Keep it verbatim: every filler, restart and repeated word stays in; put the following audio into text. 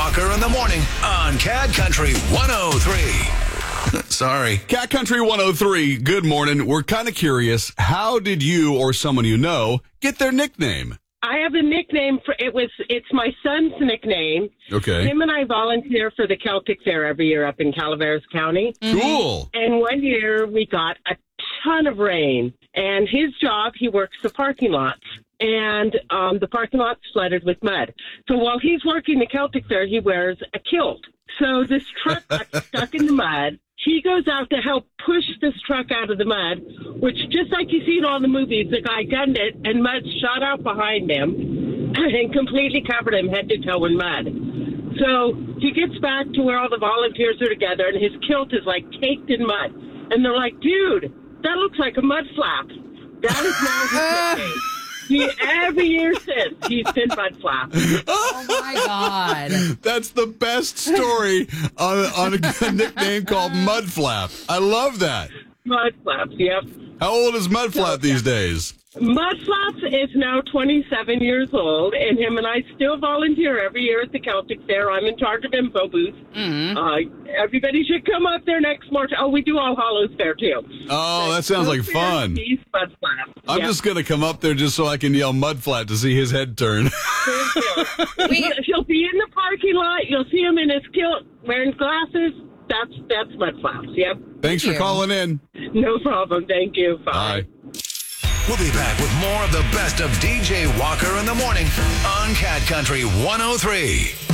Walker in the morning on Cat Country one oh three. Sorry. Cat Country one oh three, good morning. We're kind of curious. How did you or someone you know get their nickname? I have a nickname for it was it's my son's nickname. Okay. Him and I volunteer for the Celtic Fair every year up in Calaveras County. Cool. And one year we got a ton of rain. And his job, he works the parking lots. And um, the parking lot's flooded with mud. So while he's working the Celtic Fair, he wears a kilt. So this truck got stuck in the mud. He goes out to help push this truck out of the mud, which, just like you see in all the movies, the guy gunned it, and mud shot out behind him and completely covered him head to toe in mud. So he gets back to where all the volunteers are together, and his kilt is, like, caked in mud. And they're like, dude, that looks like a mud flap. That is now his nickname. He, every year since, he's been mud flap. Oh, my God. That's the best story on, on a nickname called Mudflap. I love that. Mud flaps, yep. How old is Mudflap these days? Mud Flaps is now twenty-seven years old, and him and I still volunteer every year at the Celtic Fair. I'm in charge of info booth. Mm-hmm. Uh, everybody should come up there next March. Oh, we do All Hallows Fair, too. Oh, that sounds like fun. He's Mud Flap. I'm yep. just going to come up there just so I can yell Mudflap to see his head turn. we, He'll be in the parking lot. You'll see him in his kilt wearing glasses. That's that's Mud Flaps, yep. Thanks for calling in. No problem. Thank you. Bye. Bye. We'll be back with more of the best of D J Walker in the morning on Cat Country one oh three.